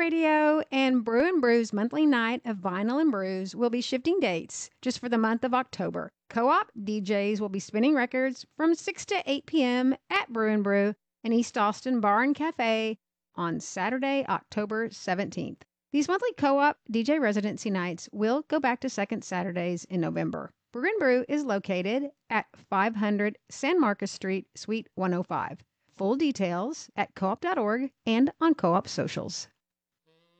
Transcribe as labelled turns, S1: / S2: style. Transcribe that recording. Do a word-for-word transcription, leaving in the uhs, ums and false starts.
S1: Radio and Brew and Brew's monthly night of vinyl and brews will be shifting dates just for the month of October. Co-op D Js will be spinning records from six to eight p.m. at Brew and Brew in East Austin Bar and Cafe on Saturday, October seventeenth. These monthly co-op D J residency nights will go back to second Saturdays in November. Brew and Brew is located at five hundred San Marcos Street, Suite one oh five. Full details at co op dot org and on Co-op socials.